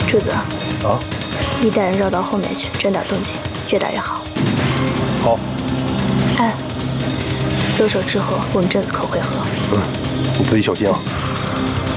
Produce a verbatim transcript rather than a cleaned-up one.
柱子。 啊。 你带人绕到后面去，整点动静，越大越好。 好。 哎，走手之后，我们镇子口会合。 嗯，你自己小心啊。